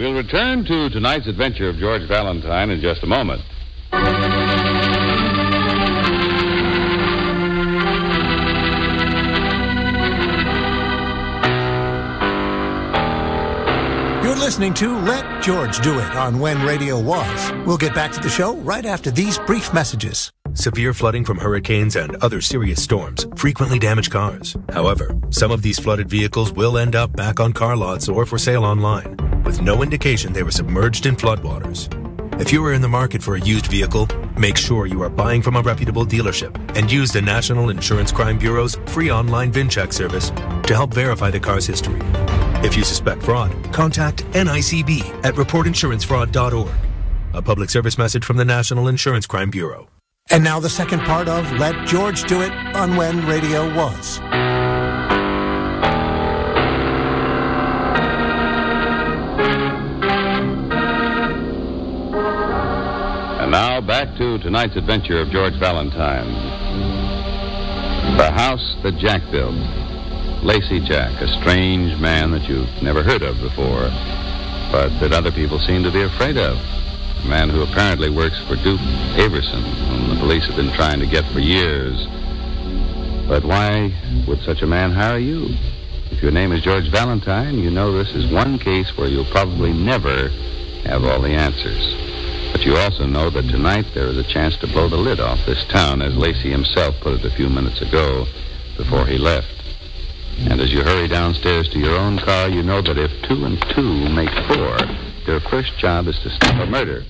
We'll return to tonight's adventure of George Valentine in just a moment. You're listening to Let George Do It on When Radio Was. We'll get back to the show right after these brief messages. Severe flooding from hurricanes and other serious storms frequently damage cars. However, some of these flooded vehicles will end up back on car lots or for sale online, with no indication they were submerged in floodwaters. If you are in the market for a used vehicle, make sure you are buying from a reputable dealership and use the National Insurance Crime Bureau's free online VIN check service to help verify the car's history. If you suspect fraud, contact NICB at reportinsurancefraud.org. A public service message from the National Insurance Crime Bureau. And now the second part of Let George Do It on When Radio Was. And now back to tonight's adventure of George Valentine. The house that Jack built. Lacey Jack, a strange man that you've never heard of before, but that other people seem to be afraid of. A man who apparently works for Duke Averson, whom the police have been trying to get for years. But why would such a man hire you? If your name is George Valentine, you know this is one case where you'll probably never have all the answers. But you also know that tonight there is a chance to blow the lid off this town, as Lacey himself put it a few minutes ago before he left. And as you hurry downstairs to your own car, you know that if 2 and 2 make 4, your first job is to stop a murder.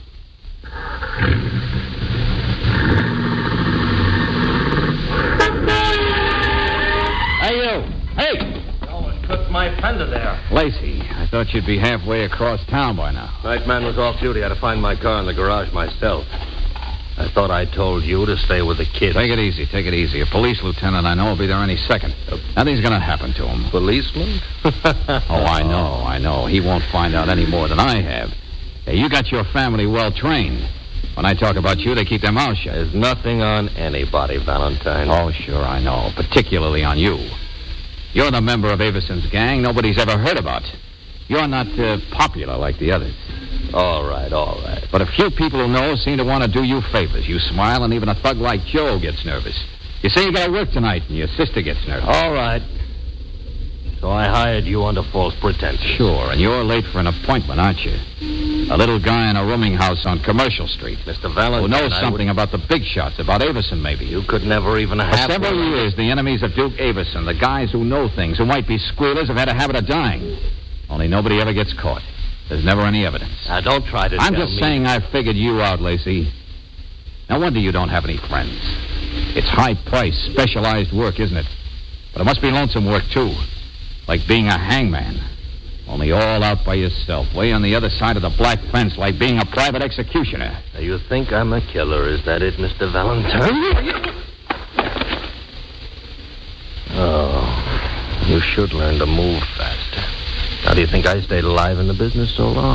Hey, you! Hey! Almost took my fender there. Lacey, I thought you'd be halfway across town by now. Night man was off duty. I had to find my car in the garage myself. I thought I told you to stay with the kid. Take it easy, take it easy. A police lieutenant I know will be there any second. Nothing's going to happen to him. Policeman? Oh, I know. He won't find out any more than I have. Hey, you got your family well trained. When I talk about you, they keep their mouths shut. There's nothing on anybody, Valentine. Oh, sure, I know. Particularly on you. You're the member of Averson's gang nobody's ever heard about. You're not popular like the others. All right. But a few people who know seem to want to do you favors. You smile, and even a thug like Joe gets nervous. You say you got to work tonight, and your sister gets nervous. All right. So I hired you under false pretenses. Sure, and you're late for an appointment, aren't you? A little guy in a rooming house on Commercial Street. Mr. Valentine, who knows something about the big shots, about Averson, maybe. You could never even have... For several years, the enemies of Duke Averson, the guys who know things, who might be squealers, have had a habit of dying. Only nobody ever gets caught. There's never any evidence. Now, don't try to I'm just saying I figured you out, Lacey. No wonder you don't have any friends. It's high-priced, specialized work, isn't it? But it must be lonesome work, too. Like being a hangman. Only all out by yourself, way on the other side of the black fence, like being a private executioner. Now, you think I'm a killer, is that it, Mr. Valentine? Oh, you should learn to move faster. How do you think I stayed alive in the business so long?